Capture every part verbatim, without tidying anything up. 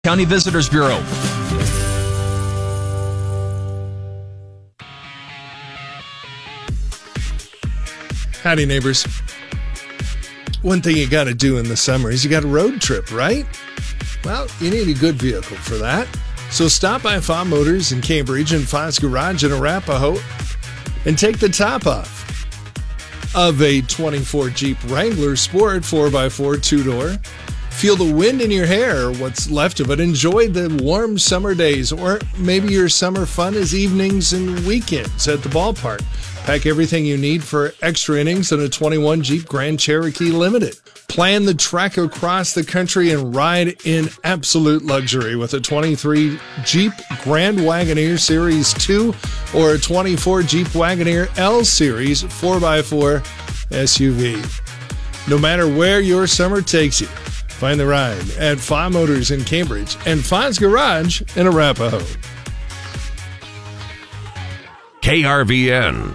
County Visitors Bureau. Howdy, neighbors. One thing you got to do in the summer is you got a road trip, right? Well, you need a good vehicle for that. So stop by F A Motors in Cambridge and Foz Garage in Arapahoe and take the top off of a twenty-four Jeep Wrangler Sport four by four two-door. Feel the wind in your hair, or what's left of it. Enjoy the warm summer days, or maybe your summer fun is evenings and weekends at the ballpark. Pack everything you need for extra innings in a twenty-one Jeep Grand Cherokee Limited. Plan the trek across the country and ride in absolute luxury with a twenty-three Jeep Grand Wagoneer Series two or a twenty-four Jeep Wagoneer L Series four by four S U V. No matter where your summer takes you, find the ride at F A Motors in Cambridge and Foz Garage in Arapahoe. K R V N.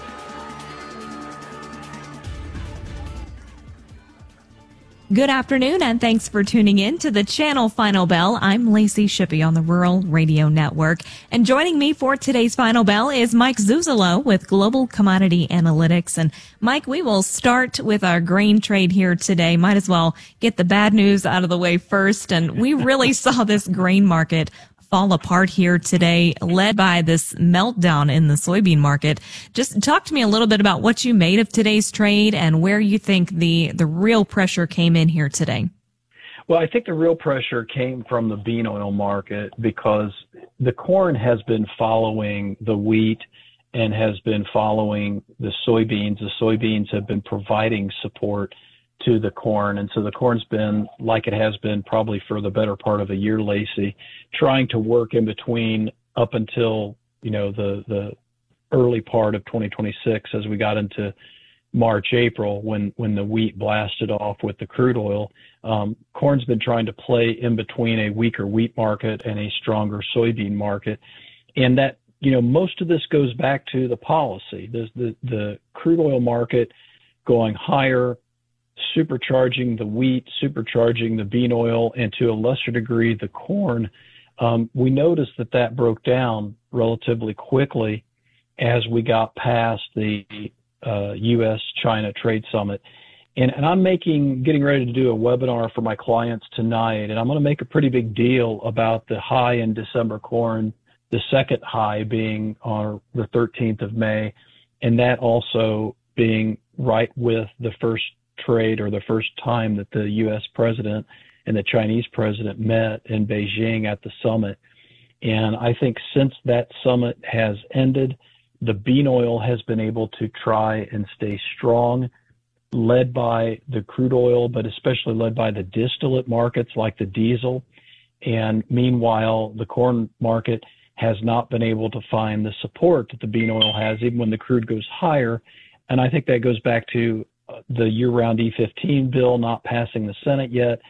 Good afternoon, and thanks for tuning in to the Channel Final Bell. I'm Lacey Shippey on the Rural Radio Network. And joining me for today's Final Bell is Mike Zuzolo with Global Commodity Analytics. And Mike, we will start with our grain trade here today. Might as well get the bad news out of the way first. And we really saw this grain market fall apart here today, led by this meltdown in the soybean market. Just talk to me a little bit about what you made of today's trade and where you think the, the real pressure came in here today. Well, I think the real pressure came from the bean oil market because the corn has been following the wheat and has been following the soybeans. The soybeans have been providing support to the corn. And so the corn's been, like it has been probably for the better part of a year, Lacey, trying to work in between up until, you know, the, the early part of twenty twenty-six as we got into March, April, when, when the wheat blasted off with the crude oil. Um, corn's been trying to play in between a weaker wheat market and a stronger soybean market. And that, you know, most of this goes back to the policy. There's the, the crude oil market going higher, supercharging the wheat, supercharging the bean oil, and to a lesser degree, the corn. Um, we noticed that that broke down relatively quickly as we got past the uh, U S China Trade Summit. And, and I'm making, getting ready to do a webinar for my clients tonight, and I'm going to make a pretty big deal about the high in December corn, the second high being on the thirteenth of May, and that also being right with the first trade or the first time that the U S president and the Chinese president met in Beijing at the summit. And I think since that summit has ended, the bean oil has been able to try and stay strong, led by the crude oil, but especially led by the distillate markets like the diesel. And meanwhile, the corn market has not been able to find the support that the bean oil has, even when the crude goes higher. And I think that goes back to the year-round E fifteen bill not passing the Senate yet,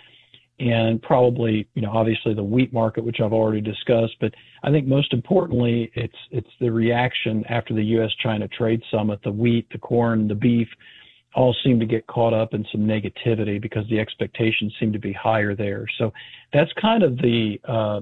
and probably, you know, obviously the wheat market, which I've already discussed. But I think most importantly, it's it's the reaction after the U S China Trade Summit. The wheat, the corn, the beef all seem to get caught up in some negativity because the expectations seem to be higher there. So that's kind of the uh,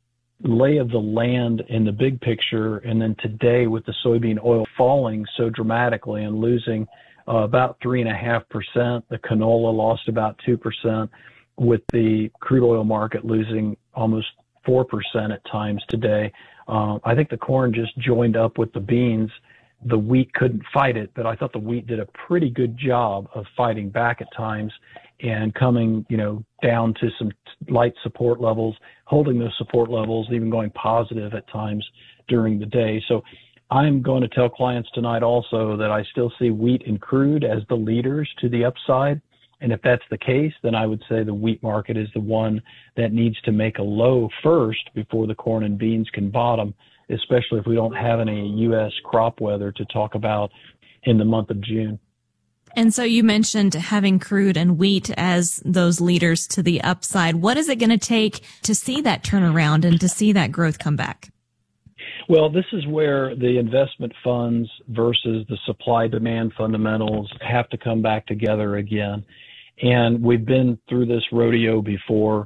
lay of the land in the big picture. And then today, with the soybean oil falling so dramatically and losing Uh, about three and a half percent. The canola lost about two percent, with the crude oil market losing almost four percent at times today. Uh, I think the corn just joined up with the beans. The wheat couldn't fight it, but I thought the wheat did a pretty good job of fighting back at times and coming, you know, down to some light support levels, holding those support levels, even going positive at times during the day. So I'm going to tell clients tonight also that I still see wheat and crude as the leaders to the upside. And if that's the case, then I would say the wheat market is the one that needs to make a low first before the corn and beans can bottom, especially if we don't have any U S crop weather to talk about in the month of June. And so you mentioned having crude and wheat as those leaders to the upside. What is it going to take to see that turnaround and to see that growth come back? Well, this is where the investment funds versus the supply-demand fundamentals have to come back together again. And we've been through this rodeo before.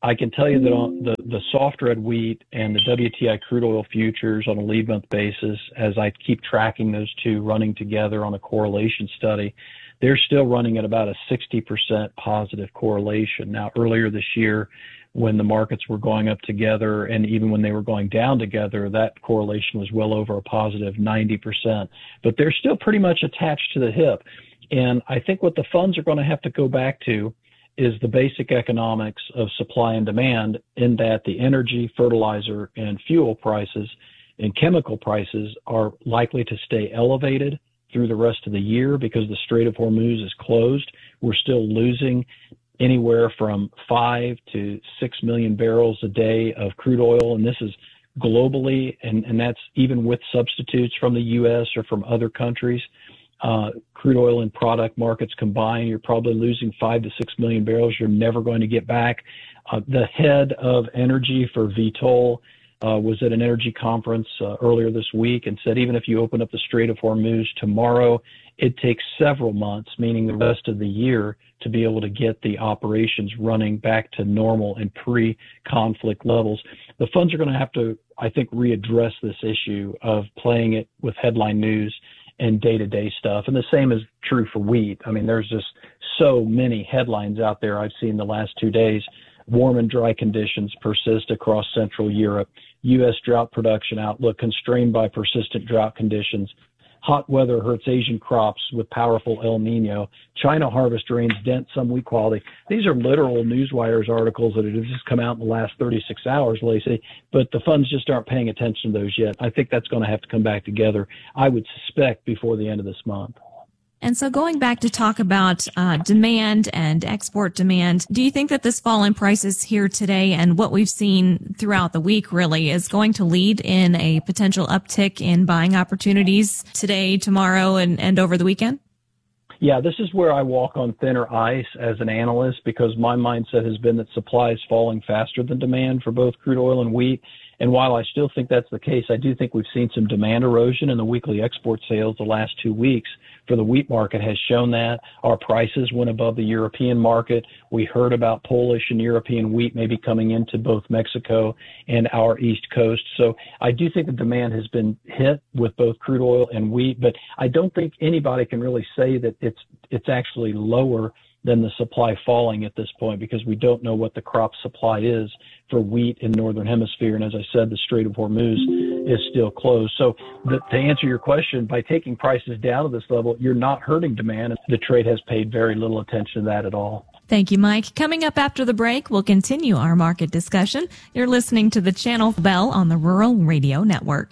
I can tell you that on the, the soft red wheat and the W T I crude oil futures on a lead month basis, as I keep tracking those two running together on a correlation study, they're still running at about a sixty percent positive correlation. Now, earlier this year, when the markets were going up together and even when they were going down together, that correlation was well over a positive ninety percent. But they're still pretty much attached to the hip. And I think what the funds are going to have to go back to is the basic economics of supply and demand, in that the energy, fertilizer, and fuel prices and chemical prices are likely to stay elevated through the rest of the year because the Strait of Hormuz is closed. We're still losing anywhere from five to six million barrels a day of crude oil, and this is globally, and, and that's even with substitutes from the U S or from other countries. Uh, crude oil and product markets combined, you're probably losing five to six million barrels you're never going to get back. Uh, the head of energy for Vitol uh, was at an energy conference uh, earlier this week and said even if you open up the Strait of Hormuz tomorrow, it takes several months, meaning the rest of the year, to be able to get the operations running back to normal and pre-conflict levels. The funds are going to have to, I think, readdress this issue of playing it with headline news and day-to-day stuff. And the same is true for wheat. I mean, there's just so many headlines out there I've seen the last two days. Warm and dry conditions persist across Central Europe. U S drought production outlook constrained by persistent drought conditions. Hot weather hurts Asian crops with powerful El Nino. China harvest rains dent some wheat quality. These are literal Newswires articles that have just come out in the last thirty-six hours, Lacey, but the funds just aren't paying attention to those yet. I think that's going to have to come back together, I would suspect, before the end of this month. And so going back to talk about uh, demand and export demand, do you think that this fall in prices here today and what we've seen throughout the week really is going to lead in a potential uptick in buying opportunities today, tomorrow, and, and over the weekend? Yeah, this is where I walk on thinner ice as an analyst because my mindset has been that supply is falling faster than demand for both crude oil and wheat. And while I still think that's the case, I do think we've seen some demand erosion in the weekly export sales the last two weeks for the wheat market has shown that. Our prices went above the European market. We heard about Polish and European wheat maybe coming into both Mexico and our East Coast. So I do think the demand has been hit with both crude oil and wheat, but I don't think anybody can really say that it's it's actually lower than the supply falling at this point because we don't know what the crop supply is for wheat in Northern Hemisphere. And as I said, the Strait of Hormuz is still closed. So the, to answer your question, by taking prices down to this level, you're not hurting demand. The trade has paid very little attention to that at all. Thank you, Mike. Coming up after the break, we'll continue our market discussion. You're listening to the Channel Bell on the Rural Radio Network.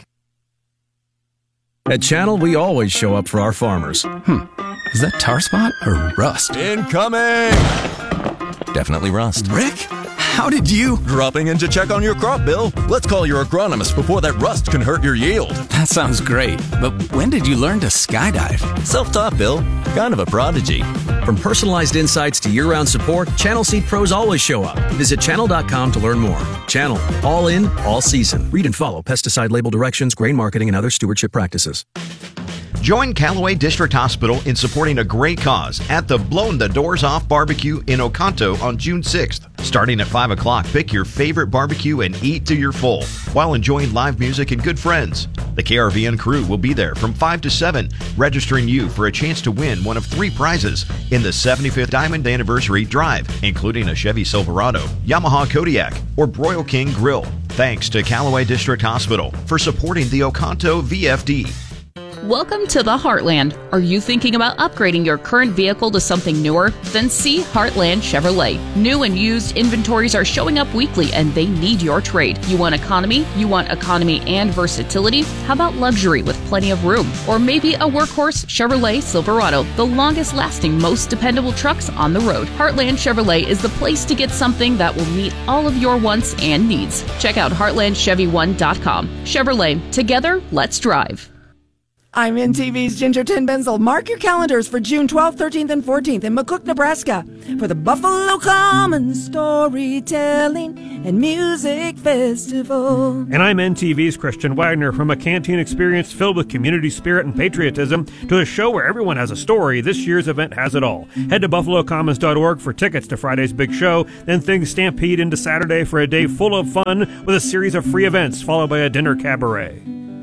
At Channel, we always show up for our farmers. Hmm. Is that tar spot or rust? Incoming! Definitely rust. Rick, how did you... Dropping in to check on your crop, Bill. Let's call your agronomist before that rust can hurt your yield. That sounds great, but when did you learn to skydive? Self-taught, Bill. Kind of a prodigy. From personalized insights to year-round support, Channel Seed Pros always show up. Visit channel dot com to learn more. Channel. All in, all season. Read and follow pesticide label directions, grain marketing, and other stewardship practices. Join Callaway District Hospital in supporting a great cause at the Blown the Doors Off Barbecue in Oconto on June sixth. Starting at five o'clock, pick your favorite barbecue and eat to your full while enjoying live music and good friends. The K R V N crew will be there from five to seven, registering you for a chance to win one of three prizes in the seventy-fifth Diamond Anniversary Drive, including a Chevy Silverado, Yamaha Kodiak, or Broil King Grill. Thanks to Callaway District Hospital for supporting the Oconto V F D. Welcome to the Heartland. Are you thinking about upgrading your current vehicle to something newer? Then see Heartland Chevrolet. New and used inventories are showing up weekly and they need your trade. You want economy? You want economy and versatility? How about luxury with plenty of room? Or maybe a workhorse Chevrolet Silverado, the longest lasting, most dependable trucks on the road. Heartland Chevrolet is the place to get something that will meet all of your wants and needs. Check out heartland chevy one dot com. Chevrolet, together, let's drive. I'm N T V's Ginger Tin Benzel. Mark your calendars for June twelfth, thirteenth, and fourteenth in McCook, Nebraska for the Buffalo Commons Storytelling and Music Festival. And I'm N T V's Christian Wagner. From a canteen experience filled with community spirit and patriotism to a show where everyone has a story, this year's event has it all. Head to buffalo commons dot org for tickets to Friday's big show, then things stampede into Saturday for a day full of fun with a series of free events followed by a dinner cabaret.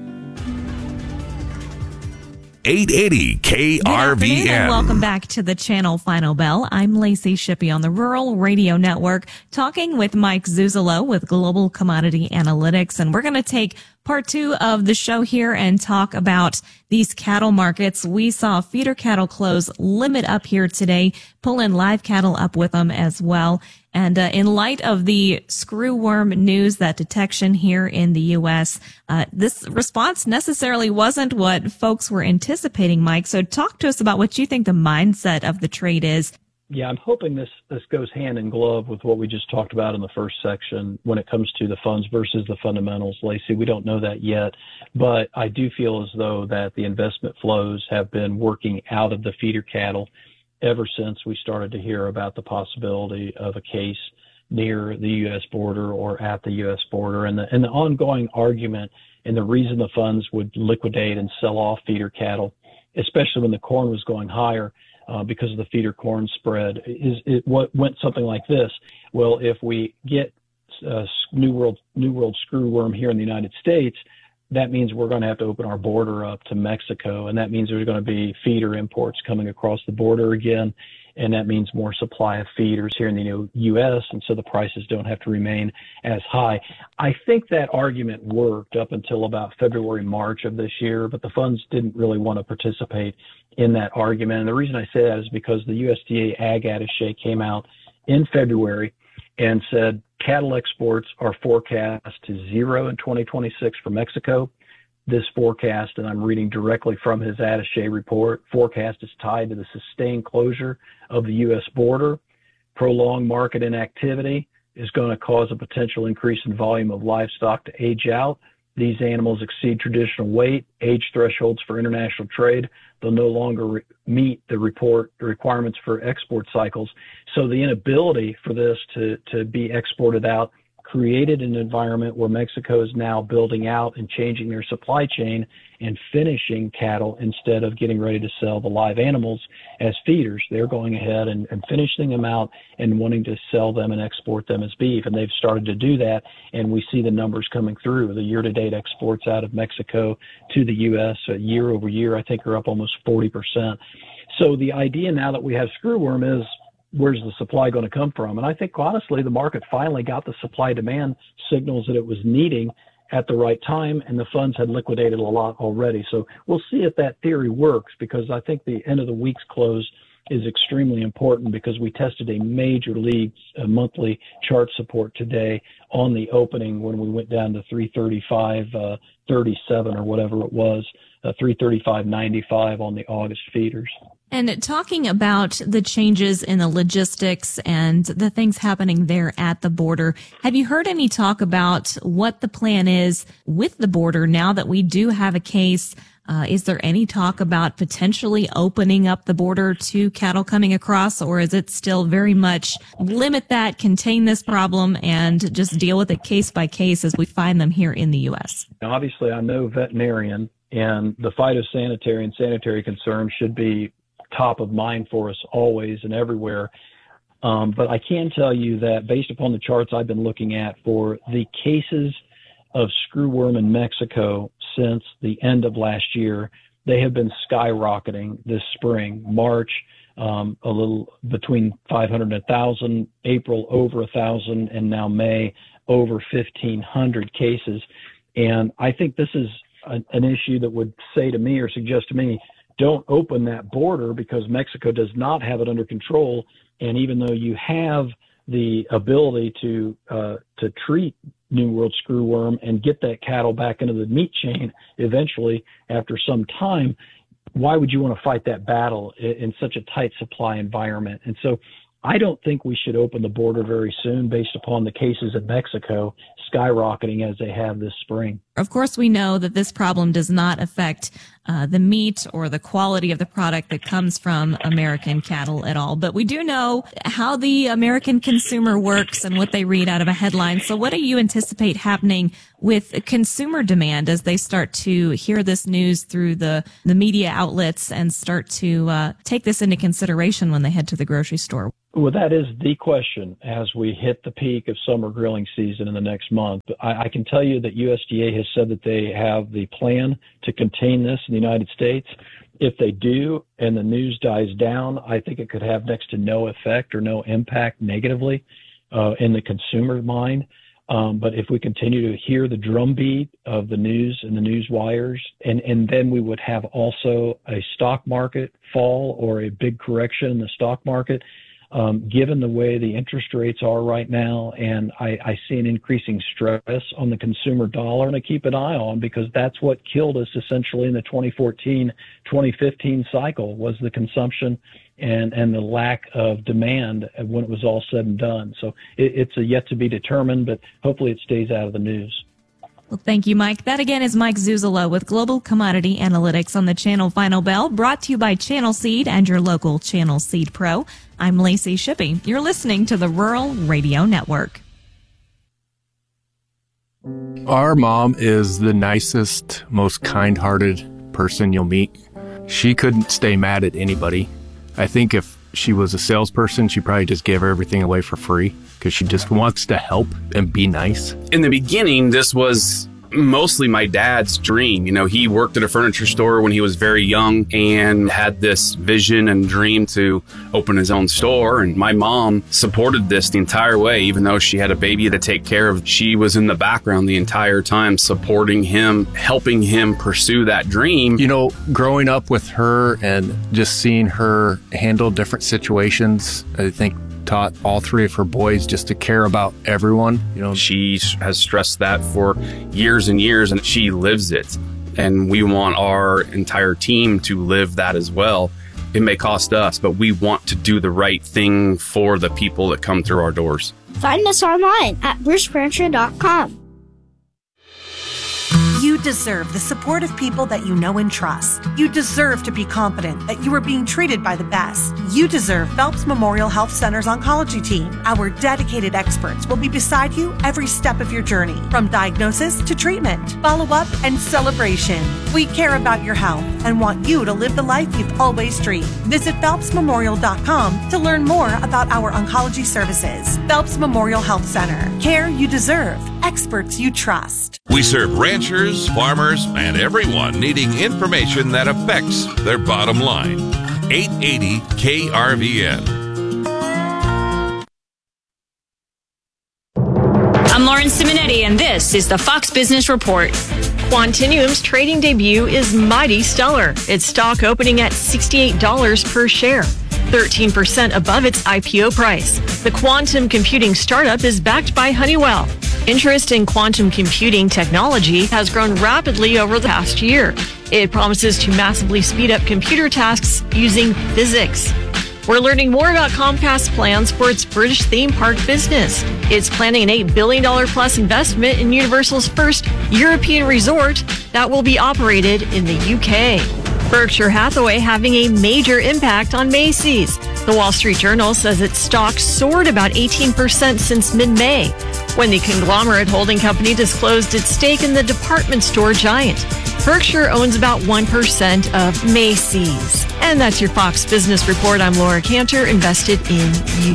eight eighty K R V N. Good afternoon and welcome back to the Channel Final Bell. I'm Lacey Shippey on the Rural Radio Network, talking with Mike Zuzolo with Global Commodity Analytics. And we're going to take part two of the show here and talk about these cattle markets. We saw feeder cattle close limit up here today, pull in live cattle up with them as well. And uh, in light of the screwworm news, that detection here in the U S, uh, this response necessarily wasn't what folks were anticipating, Mike. So talk to us about what you think the mindset of the trade is. Yeah, I'm hoping this, this goes hand in glove with what we just talked about in the first section when it comes to the funds versus the fundamentals. Lacey, we don't know that yet, but I do feel as though that the investment flows have been working out of the feeder cattle ever since we started to hear about the possibility of a case near the U S border or at the U S border. And the, and the ongoing argument and the reason the funds would liquidate and sell off feeder cattle, especially when the corn was going higher, uh, because of the feeder corn spread, is it what went something like this. Well, if we get uh, New World, New World screwworm here in the United States, that means we're going to have to open our border up to Mexico, and that means there's going to be feeder imports coming across the border again, and that means more supply of feeders here in the U S, and so the prices don't have to remain as high. I think that argument worked up until about February, March of this year, but the funds didn't really want to participate in that argument. And the reason I say that is because the U S D A Ag Attaché came out in February and said cattle exports are forecast to zero in twenty twenty-six for Mexico. This forecast, and I'm reading directly from his attaché report, forecast is tied to the sustained closure of the U S border. Prolonged market inactivity is going to cause a potential increase in volume of livestock to age out. These animals exceed traditional weight, age thresholds for international trade. They'll no longer re- meet the report the requirements for export cycles. So the inability for this to, to be exported out created an environment where Mexico is now building out and changing their supply chain and finishing cattle instead of getting ready to sell the live animals as feeders. They're going ahead and, and finishing them out and wanting to sell them and export them as beef. And they've started to do that. And we see the numbers coming through. The year-to-date exports out of Mexico to the U S uh, year over year, I think, are up almost forty percent. So the idea now that we have screwworm is, where's the supply going to come from? And I think, honestly, the market finally got the supply-demand signals that it was needing at the right time, and the funds had liquidated a lot already. So we'll see if that theory works, because I think the end of the week's close is extremely important, because we tested a major league uh, monthly chart support today on the opening when we went down to three thirty-five thirty-seven or whatever it was, uh, three thirty-five ninety-five on the August feeders. And talking about the changes in the logistics and the things happening there at the border, have you heard any talk about what the plan is with the border now that we do have a case? Uh, is there any talk about potentially opening up the border to cattle coming across, or is it still very much limit that, contain this problem, and just deal with it case by case as we find them here in the U S? Now, obviously, I'm no veterinarian, and the phytosanitary and sanitary concerns should be top of mind for us always and everywhere. Um, but I can tell you that based upon the charts I've been looking at for the cases of screwworm in Mexico since the end of last year, they have been skyrocketing this spring. March, um, a little between five hundred and one thousand, April over one thousand, and now May over fifteen hundred cases. And I think this is a, an issue that would say to me or suggest to me, don't open that border, because Mexico does not have it under control. And even though you have the ability to uh, to treat New World screwworm and get that cattle back into the meat chain eventually after some time, why would you want to fight that battle in, in such a tight supply environment? And so I don't think we should open the border very soon based upon the cases in Mexico skyrocketing as they have this spring. Of course, we know that this problem does not affect uh, the meat or the quality of the product that comes from American cattle at all. But we do know how the American consumer works and what they read out of a headline. So what do you anticipate happening with consumer demand as they start to hear this news through the, the media outlets and start to uh, take this into consideration when they head to the grocery store? Well, that is the question as we hit the peak of summer grilling season in the next month. I, I can tell you that U S D A has said that they have the plan to contain this in the United States. If they do and the news dies down, I think it could have next to no effect or no impact negatively uh, in the consumer mind. Um, but if we continue to hear the drumbeat of the news and the news wires, and, and then we would have also a stock market fall or a big correction in the stock market. Um, given the way the interest rates are right now, and I, I see an increasing stress on the consumer dollar, and I keep an eye on because that's what killed us essentially in the twenty fourteen twenty fifteen cycle was the consumption and, and the lack of demand when it was all said and done. So it, it's a yet to be determined, but hopefully it stays out of the news. Well, thank you, Mike. That again is Mike Zuzolo with Global Commodity Analytics on the Channel Final Bell, brought to you by Channel Seed and your local Channel Seed Pro. I'm Lacey Shippey. You're listening to the Rural Radio Network. Our mom is the nicest, most kind-hearted person you'll meet. She couldn't stay mad at anybody. I think if she was a salesperson, she probably just gave her everything away for free because she just wants to help and be nice. In the beginning, this was mostly my dad's dream. You know, he worked at a furniture store when he was very young and had this vision and dream to open his own store. And my mom supported this the entire way, even though she had a baby to take care of. She was in the background the entire time, supporting him, helping him pursue that dream. You know, growing up with her and just seeing her handle different situations, I think taught all three of her boys just to care about everyone. You know, she has stressed that for years and years, and she lives it. And we want our entire team to live that as well. It may cost us, but we want to do the right thing for the people that come through our doors. Find us online at bruce furniture dot com. You deserve the support of people that you know and trust. You deserve to be confident that you are being treated by the best. You deserve Phelps Memorial Health Center's oncology team. Our dedicated experts will be beside you every step of your journey, from diagnosis to treatment, follow-up, and celebration. We care about your health and want you to live the life you've always dreamed. Visit phelps memorial dot com to learn more about our oncology services. Phelps Memorial Health Center. Care you deserve. Experts you trust. We serve ranchers, farmers, and everyone needing information that affects their bottom line. eight eighty K R V N. I'm Lauren Simonetti, and this is the Fox Business Report. Quantinuum's trading debut is mighty stellar. Its stock opening at sixty-eight dollars per share, thirteen percent above its I P O price. The quantum computing startup is backed by Honeywell. Interest in quantum computing technology has grown rapidly over the past year. It promises to massively speed up computer tasks using physics. We're learning more about Comcast's plans for its British theme park business. It's planning an eight billion dollars plus investment in Universal's first European resort that will be operated in the U K. Berkshire Hathaway having a major impact on Macy's. The Wall Street Journal says its stock soared about eighteen percent since mid-May, when the conglomerate holding company disclosed its stake in the department store giant. Berkshire owns about one percent of Macy's. And that's your Fox Business Report. I'm Laura Cantor, invested in you.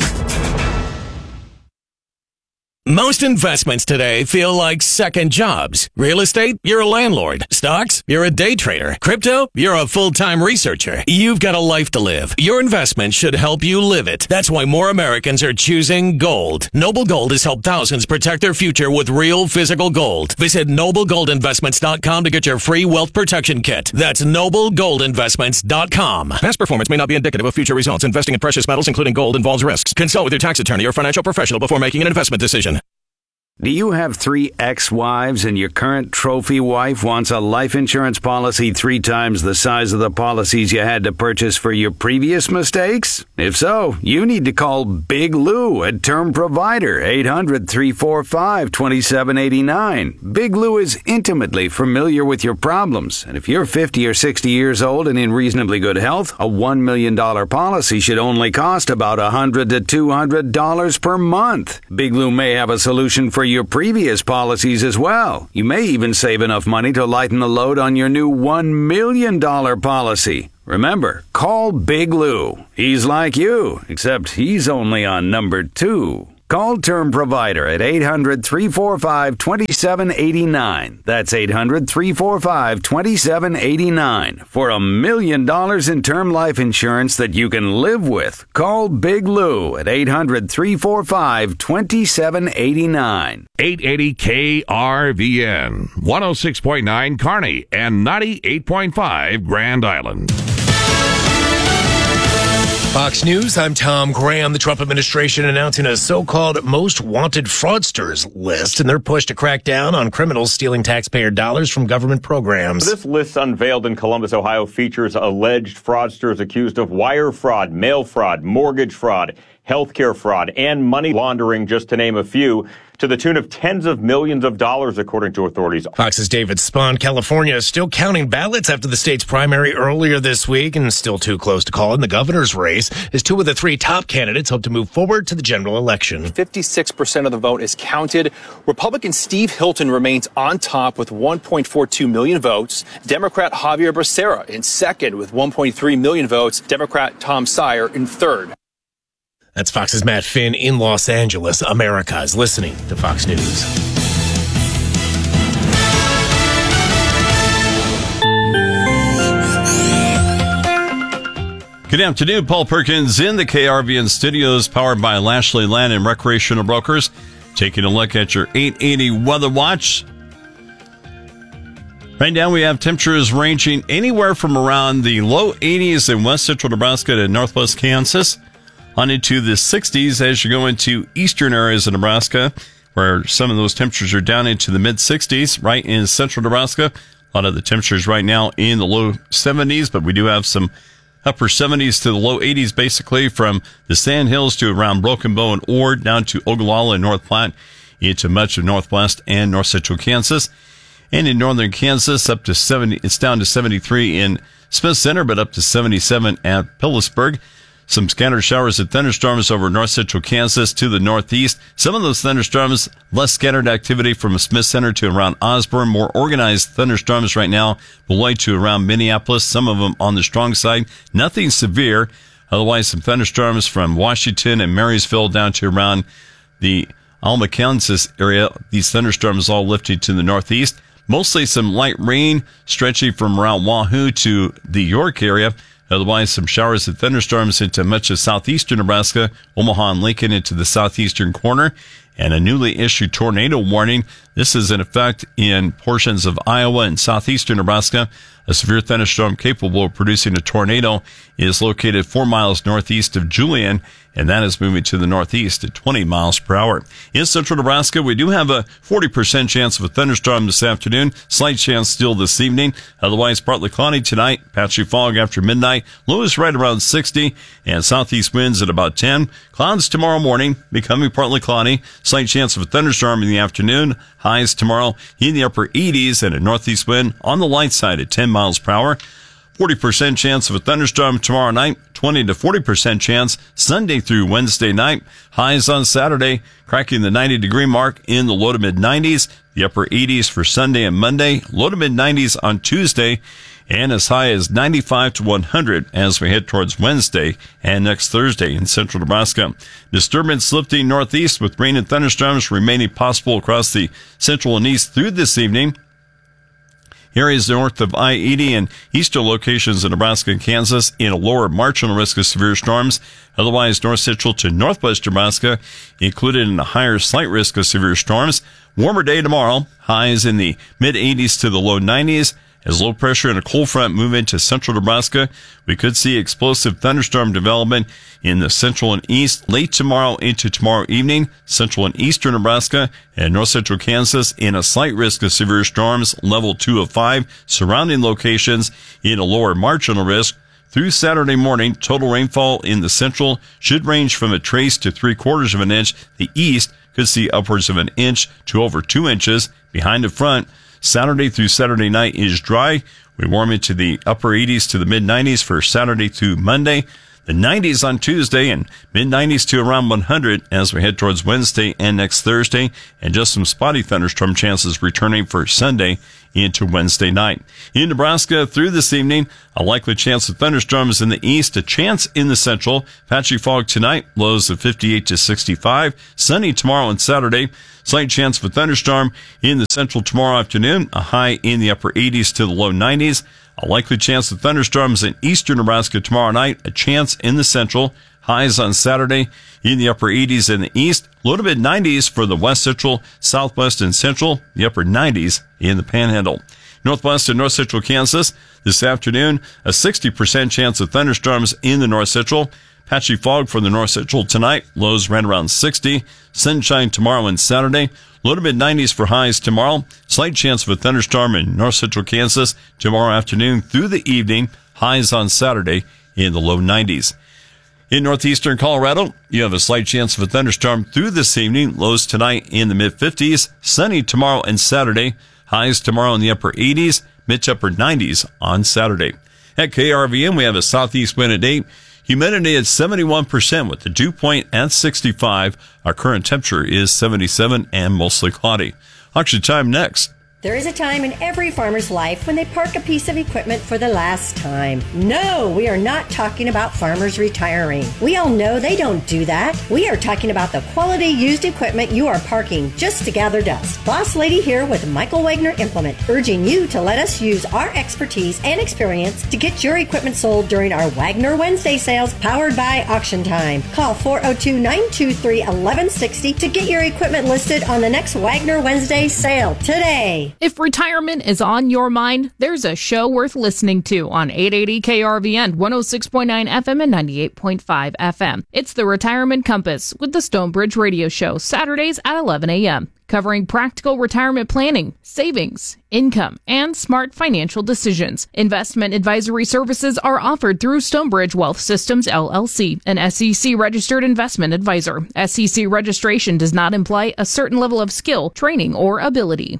Most investments today feel like second jobs. Real estate, you're a landlord. Stocks, you're a day trader. Crypto, you're a full-time researcher. You've got a life to live. Your investment should help you live it. That's why more Americans are choosing gold. Noble Gold has helped thousands protect their future with real physical gold. Visit noble gold investments dot com to get your free wealth protection kit. That's noble gold investments dot com. Past performance may not be indicative of future results. Investing in precious metals, including gold, involves risks. Consult with your tax attorney or financial professional before making an investment decision. Do you have three ex-wives and your current trophy wife wants a life insurance policy three times the size of the policies you had to purchase for your previous mistakes? If so, you need to call Big Lou at Term Provider, eight hundred, three four five, two seven eight nine. Big Lou is intimately familiar with your problems, and if you're fifty or sixty years old and in reasonably good health, a one million dollars policy should only cost about one hundred to two hundred dollars per month. Big Lou may have a solution for your previous policies as well. You may even save enough money to lighten the load on your new one million dollars policy. Remember, call Big Lou. He's like you, except he's only on number two. Call Term Provider at eight hundred, three four five, two seven eight nine. That's eight hundred, three four five, two seven eight nine. For a million dollars in term life insurance that you can live with, call Big Lou at eight hundred, three four five, two seven eight nine. eight eighty K R V N, one oh six point nine Kearney and ninety-eight point five Grand Island. Fox News, I'm Tom Graham. The Trump administration announcing a so-called most wanted fraudsters list in their push to crack down on criminals stealing taxpayer dollars from government programs. This list unveiled in Columbus, Ohio, features alleged fraudsters accused of wire fraud, mail fraud, mortgage fraud, healthcare fraud, and money laundering, just to name a few, to the tune of tens of millions of dollars, according to authorities. Fox's David Spahn. California is still counting ballots after the state's primary earlier this week, and still too close to call in the governor's race, as two of the three top candidates hope to move forward to the general election. fifty-six percent of the vote is counted. Republican Steve Hilton remains on top with one point four two million votes. Democrat Javier Becerra in second with one point three million votes. Democrat Tom Steyer in third. That's Fox's Matt Finn in Los Angeles. America is listening to Fox News. Good afternoon. Paul Perkins in the K R V N studios, powered by Lashley Land and Recreational Brokers. Taking a look at your eight eighty Weather Watch. Right now we have temperatures ranging anywhere from around the low eighties in west central Nebraska to northwest Kansas, on into the sixties as you go into eastern areas of Nebraska, where some of those temperatures are down into the mid-sixties. Right in central Nebraska, a lot of the temperatures right now in the low seventies, but we do have some upper seventies to the low eighties, basically from the Sand Hills to around Broken Bow and Ord, down to Ogallala and North Platte, into much of northwest and north central Kansas. And in northern Kansas, up to seventy, it's down to seventy-three in Smith Center, but up to seventy-seven at Phillipsburg. Some scattered showers and thunderstorms over north central Kansas to the northeast. Some of those thunderstorms, less scattered activity from Smith Center to around Osborne. More organized thunderstorms right now below to around Minneapolis. Some of them on the strong side. Nothing severe. Otherwise, some thunderstorms from Washington and Marysville down to around the Alma, Kansas area. These thunderstorms all lifting to the northeast. Mostly some light rain stretching from around Wahoo to the York area. Otherwise, some showers and thunderstorms into much of southeastern Nebraska, Omaha and Lincoln into the southeastern corner, and a newly issued tornado warning. This is in effect in portions of Iowa and southeastern Nebraska. A severe thunderstorm capable of producing a tornado is located four miles northeast of Julian, and that is moving to the northeast at twenty miles per hour. In central Nebraska, we do have a forty percent chance of a thunderstorm this afternoon. Slight chance still this evening. Otherwise, partly cloudy tonight. Patchy fog after midnight. Low is right around sixty, and southeast winds at about ten. Clouds tomorrow morning, becoming partly cloudy. Slight chance of a thunderstorm in the afternoon. Highs tomorrow in the upper eighties, and a northeast wind on the light side at ten miles per hour. forty percent chance of a thunderstorm tomorrow night, twenty to forty percent chance Sunday through Wednesday night. Highs on Saturday, cracking the ninety degree mark in the low to mid nineties, the upper eighties for Sunday and Monday, low to mid nineties on Tuesday, and as high as ninety-five to one hundred as we head towards Wednesday and next Thursday in central Nebraska. Disturbance lifting northeast with rain and thunderstorms remaining possible across the central and east through this evening. Areas north of I eighty and eastern locations in Nebraska and Kansas in a lower marginal risk of severe storms. Otherwise, north central to northwest Nebraska included in a higher slight risk of severe storms. Warmer day tomorrow. Highs in the mid eighties to the low nineties. As low pressure and a cold front move into central Nebraska, we could see explosive thunderstorm development in the central and east late tomorrow into tomorrow evening, central and eastern Nebraska and north central Kansas in a slight risk of severe storms, level two of five. Surrounding locations in a lower marginal risk. Through Saturday morning, total rainfall in the central should range from a trace to three quarters of an inch. The east could see upwards of an inch to over two inches. Behind the front, Saturday through Saturday night is dry. We warm into the upper eighties to the mid nineties for Saturday through Monday. The nineties on Tuesday and mid nineties to around one hundred as we head towards Wednesday and next Thursday. And just some spotty thunderstorm chances returning for Sunday into Wednesday night. In Nebraska through this evening, a likely chance of thunderstorms in the east, a chance in the central. Patchy fog tonight, lows of fifty-eight to sixty-five. Sunny tomorrow and Saturday. Slight chance of a thunderstorm in the central tomorrow afternoon, a high in the upper eighties to the low nineties. A likely chance of thunderstorms in eastern Nebraska tomorrow night, a chance in the central. Highs on Saturday in the upper eighties in the east, low to mid nineties for the west central, southwest, and central, the upper nineties in the panhandle. Northwest and north central Kansas this afternoon, a sixty percent chance of thunderstorms in the north central. Patchy fog for the north central tonight, lows right around sixty. Sunshine tomorrow and Saturday, low to mid nineties for highs tomorrow. Slight chance of a thunderstorm in north central Kansas tomorrow afternoon through the evening. Highs on Saturday in the low nineties. In northeastern Colorado, you have a slight chance of a thunderstorm through this evening. Lows tonight in the mid fifties. Sunny tomorrow and Saturday. Highs tomorrow in the upper eighties. Mid to upper nineties on Saturday. At K R V N, we have a southeast wind at eight. Humidity at seventy-one percent with the dew point at sixty-five. Our current temperature is seventy-seven and mostly cloudy. Auction time next. There is a time in every farmer's life when they park a piece of equipment for the last time. No, we are not talking about farmers retiring. We all know they don't do that. We are talking about the quality used equipment you are parking just to gather dust. Boss Lady here with Michael Wagner Implement, urging you to let us use our expertise and experience to get your equipment sold during our Wagner Wednesday sales powered by Auction Time. Call four oh two, nine two three, one one six oh to get your equipment listed on the next Wagner Wednesday sale today. If retirement is on your mind, there's a show worth listening to on eight eighty K R V N, one oh six point nine F M and ninety-eight point five F M. It's the Retirement Compass with the Stonebridge Radio Show, Saturdays at eleven a.m., covering practical retirement planning, savings, income, and smart financial decisions. Investment advisory services are offered through Stonebridge Wealth Systems, L L C, an S E C-registered investment advisor. S E C registration does not imply a certain level of skill, training, or ability.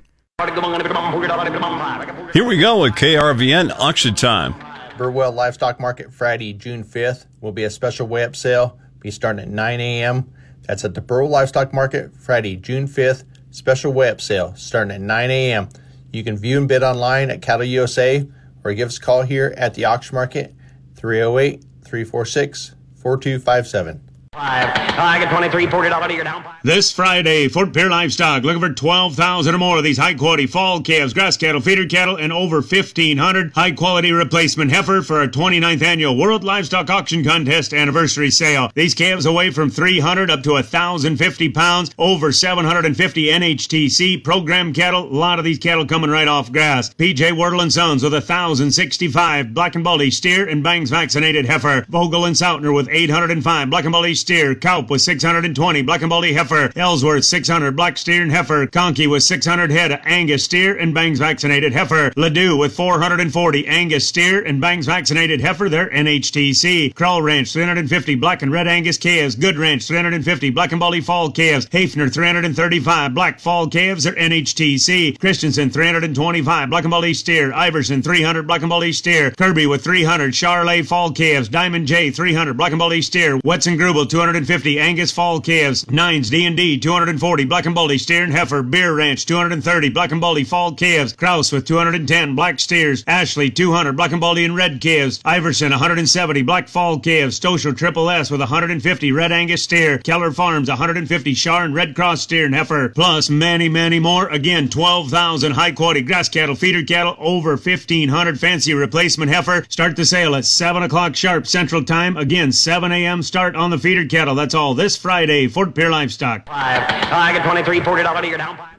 Here we go with K R V N Auction Time. Burwell Livestock Market Friday, June fifth will be a special weigh-up sale. Be starting at nine a.m. That's at the Burwell Livestock Market Friday, June fifth. Special weigh-up sale starting at nine a.m. You can view and bid online at Cattle U S A or give us a call here at the auction market, three oh eight, three four six, four two five seven. I get twenty-three, forty dollars a year down. This Friday, Fort Pierre Livestock looking for twelve thousand or more of these high-quality fall calves, grass cattle, feeder cattle, and over fifteen hundred high-quality replacement heifer for our twenty-ninth annual World Livestock Auction Contest anniversary sale. These calves weigh from three hundred up to one thousand fifty pounds, over seven hundred fifty N H T C, program cattle, a lot of these cattle coming right off grass. P J Wardle and Sons with one thousand sixty-five Black and Baldy steer and Bangs vaccinated heifer. Vogel and Sautner with eight hundred five Black and Baldy steer. Kaup with six hundred twenty Black and Baldy heifer. Ellsworth six hundred black steer and heifer. Conkey with six hundred head of Angus steer and Bangs vaccinated heifer. Ladue with four hundred forty Angus steer and Bangs vaccinated heifer. They're N H T C. Krull Ranch three hundred fifty black and red Angus calves. Good Ranch three hundred fifty Black and Baldy fall calves. Hafner three hundred thirty-five black fall calves. They're N H T C. Christensen three hundred twenty-five Black and Baldy steer. Iverson three hundred Black and Baldy steer. Kirby with three hundred Charolais fall calves. Diamond J three hundred Black and Baldy steer. Wetson Grubel two hundred fifty Angus fall calves. Nines D and D two hundred forty Black and Baldy steer and heifer. Beer Ranch two hundred thirty Black and Baldy fall calves. Kraus with two hundred ten black steers. Ashley two hundred Black and Baldy and red calves. Iverson one hundred seventy black fall calves. Stoschel Triple S with one hundred fifty red Angus steer. Keller Farms one hundred fifty Char and red cross steer and heifer. Plus many many more. Again, twelve thousand high quality grass cattle, feeder cattle, over fifteen hundred fancy replacement heifer. Start the sale at seven o'clock sharp Central Time. Again, seven a.m. start on the feeder cattle. That's all this Friday, Fort Pierre Livestock. I get twenty-three, forty dollars a year down.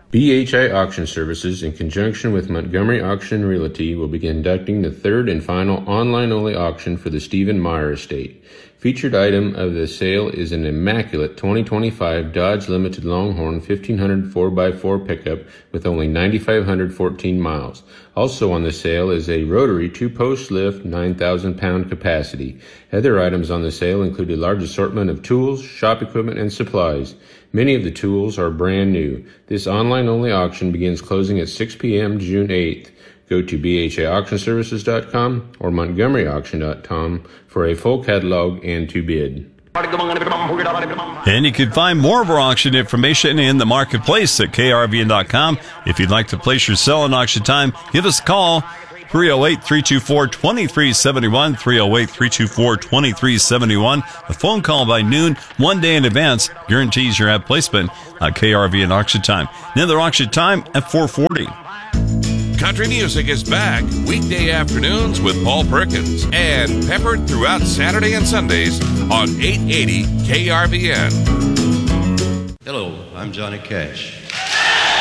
B H I Auction Services, in conjunction with Montgomery Auction Realty, will be conducting the third and final online-only auction for the Stephen Meyer estate. Featured item of the sale is an immaculate twenty twenty-five Dodge Limited Longhorn fifteen hundred four by four pickup with only nine thousand five hundred fourteen miles. Also on the sale is a rotary two-post lift nine thousand pound capacity. Other items on the sale include a large assortment of tools, shop equipment, and supplies. Many of the tools are brand new. This online-only auction begins closing at six p.m. June eighth. Go to B H I auction services dot com or montgomery auction dot com for a full catalog and to bid. And you can find more of our auction information in the marketplace at K R V N dot com. If you'd like to place your sale on auction time, give us a call. three oh eight, three two four, two three seven one, three oh eight, three two four, two three seven one. A phone call by noon, one day in advance, guarantees your ad placement at K R V N auction time. Another auction time at four forty. Country music is back weekday afternoons with Paul Perkins and peppered throughout Saturday and Sundays on eight eighty K R V N. Hello, I'm Johnny Cash.